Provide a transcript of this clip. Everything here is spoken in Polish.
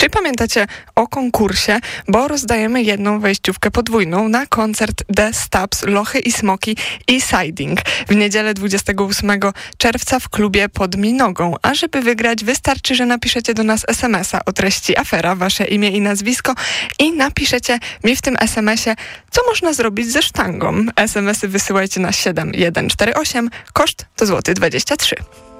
Czy pamiętacie o konkursie, bo rozdajemy jedną wejściówkę podwójną na koncert The Stabs, Lochy i Smoki i Siding w niedzielę 28 czerwca w klubie Pod Minogą. A żeby wygrać, wystarczy, że napiszecie do nas SMS-a o treści afera, wasze imię i nazwisko i napiszecie mi w tym SMS-ie, co można zrobić ze sztangą. SMS-y wysyłajcie na 7148, koszt to złoty 23.